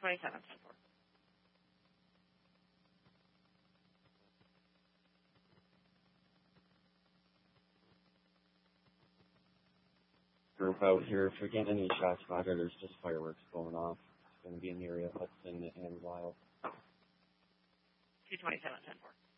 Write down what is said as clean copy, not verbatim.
227, 10-4. Group out here. If we get any shots fired, there's just fireworks going off. It's going to be in the area of Hudson and Wild. 227, 10-4.